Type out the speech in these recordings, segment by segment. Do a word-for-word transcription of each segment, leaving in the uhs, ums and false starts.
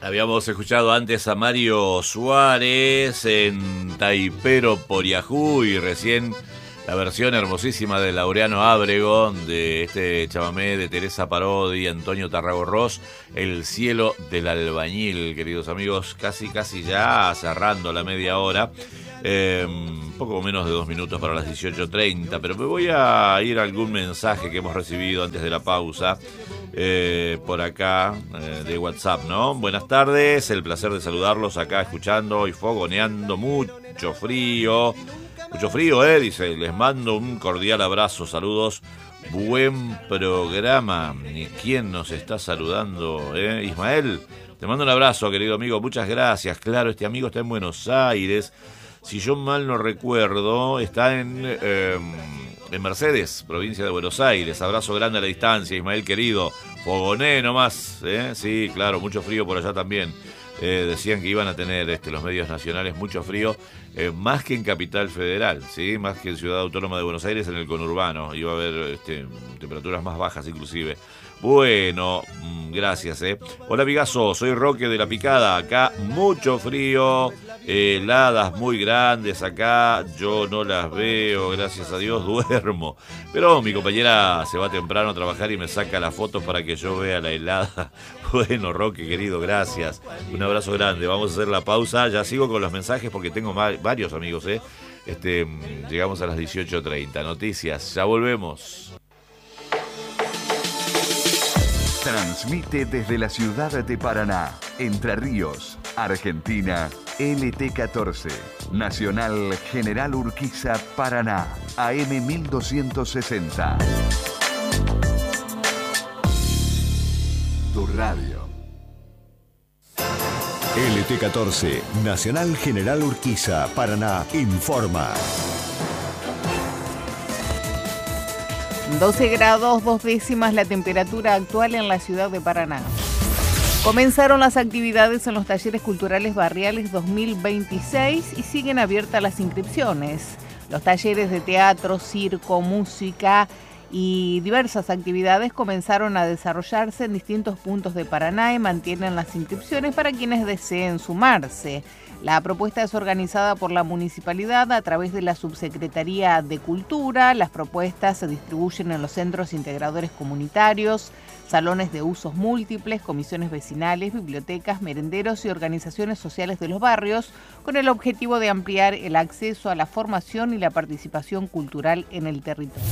Habíamos escuchado antes a Mario Suárez en Taipero por Yahoo y recién la versión hermosísima de Laureano Ábrego de este chamamé de Teresa Parodi y Antonio Tarragorros, El cielo del albañil, queridos amigos, casi casi ya cerrando la media hora. Eh, poco menos de dos minutos para las dieciocho treinta, pero me voy a ir a algún mensaje que hemos recibido antes de la pausa. Eh, por acá eh, de WhatsApp, ¿no? Buenas tardes, el placer de saludarlos acá escuchando y fogoneando, mucho frío, mucho frío, eh, dice, les mando un cordial abrazo, saludos, buen programa. ¿Y quién nos está saludando? Eh? Ismael, te mando un abrazo, querido amigo, muchas gracias. Claro, este amigo está en Buenos Aires, si yo mal no recuerdo, está en... Eh, en Mercedes, provincia de Buenos Aires. Abrazo grande a la distancia, Ismael querido. Fogoné nomás, ¿eh? Sí, claro, mucho frío por allá también. Eh, decían que iban a tener este, los medios nacionales mucho frío, eh, más que en Capital Federal, ¿sí? Más que en Ciudad Autónoma de Buenos Aires, en el conurbano. Iba a haber este, temperaturas más bajas inclusive. Bueno, gracias, eh. Hola, amigazo, soy Roque de La Picada. Acá mucho frío, eh, heladas muy grandes acá. Yo no las veo, gracias a Dios, duermo. Pero mi compañera se va temprano a trabajar y me saca las fotos para que yo vea la helada. Bueno, Roque, querido, gracias. Un abrazo grande. Vamos a hacer la pausa. Ya sigo con los mensajes porque tengo varios amigos, eh. Este, llegamos a las dieciocho treinta. Noticias, ya volvemos. Transmite desde la ciudad de Paraná, Entre Ríos, Argentina, L T catorce, Nacional General Urquiza, Paraná, A M mil doscientos sesenta. Tu radio. L T catorce, Nacional General Urquiza, Paraná, informa. doce grados, dos décimas la temperatura actual en la ciudad de Paraná. Comenzaron las actividades en los talleres culturales barriales dos mil veintiséis y siguen abiertas las inscripciones. Los talleres de teatro, circo, música y diversas actividades comenzaron a desarrollarse en distintos puntos de Paraná y mantienen las inscripciones para quienes deseen sumarse. La propuesta es organizada por la municipalidad a través de la Subsecretaría de Cultura. Las propuestas se distribuyen en los centros integradores comunitarios, salones de usos múltiples, comisiones vecinales, bibliotecas, merenderos y organizaciones sociales de los barrios, con el objetivo de ampliar el acceso a la formación y la participación cultural en el territorio.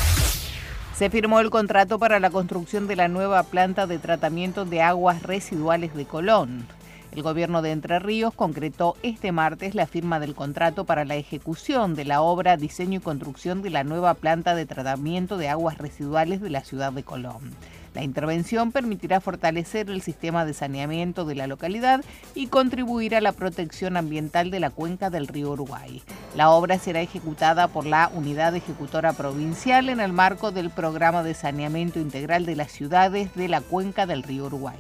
Se firmó el contrato para la construcción de la nueva planta de tratamiento de aguas residuales de Colón. El gobierno de Entre Ríos concretó este martes la firma del contrato para la ejecución de la obra, diseño y construcción de la nueva planta de tratamiento de aguas residuales de la ciudad de Colón. La intervención permitirá fortalecer el sistema de saneamiento de la localidad y contribuir a la protección ambiental de la cuenca del río Uruguay. La obra será ejecutada por la Unidad Ejecutora Provincial en el marco del Programa de Saneamiento Integral de las Ciudades de la Cuenca del río Uruguay.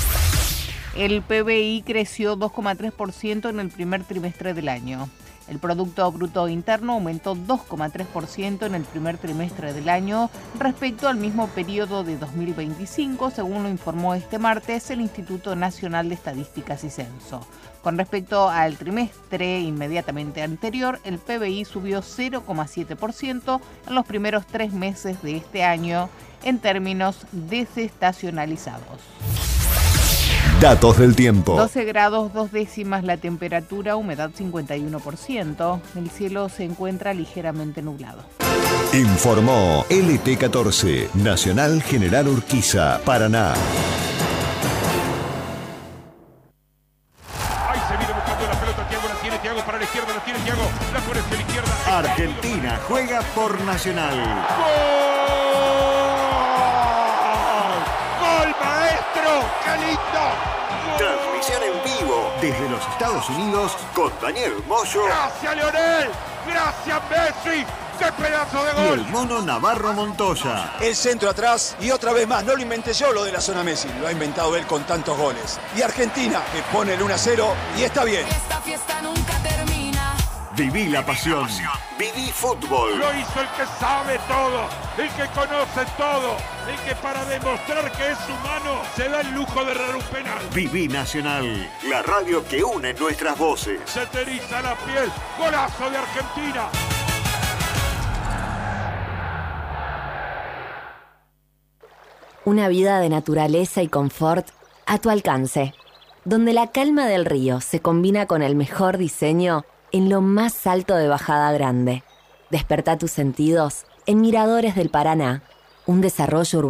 El P B I creció dos coma tres por ciento en el primer trimestre del año. El Producto Bruto Interno aumentó dos coma tres por ciento en el primer trimestre del año respecto al mismo periodo de dos mil veinticinco, según lo informó este martes el Instituto Nacional de Estadísticas y Censo. Con respecto al trimestre inmediatamente anterior, el P B I subió cero coma siete por ciento en los primeros tres meses de este año en términos desestacionalizados. Datos del tiempo. doce grados, dos décimas la temperatura, humedad cincuenta y uno por ciento. El cielo se encuentra ligeramente nublado. Informó L T catorce, Nacional General Urquiza, Paraná. Ahí se viene buscando la pelota, Thiago la tiene, Thiago para la izquierda, la tiene Thiago, la pone hacia la izquierda. Argentina juega por Nacional. ¡Gol, maestro! ¡Qué lindo! Transmisión en vivo desde los Estados Unidos con Daniel Moyo. ¡Gracias, Lionel! ¡Gracias, Messi! ¡Qué pedazo de Y gol! el mono Navarro Montoya. El centro atrás y otra vez más, no lo inventé yo lo de la zona Messi, lo ha inventado él con tantos goles. Y Argentina que pone el uno a cero y está bien. Esta fiesta nunca termina. Viví la pasión. Viví Viví Fútbol. Lo hizo el que sabe todo, el que conoce todo, el que para demostrar que es humano se da el lujo de errar un penal. Viví Nacional, la radio que une nuestras voces. Se te eriza la piel, golazo de Argentina. Una vida de naturaleza y confort a tu alcance, donde la calma del río se combina con el mejor diseño en lo más alto de Bajada Grande. Despertá tus sentidos en Miradores del Paraná, un desarrollo urbano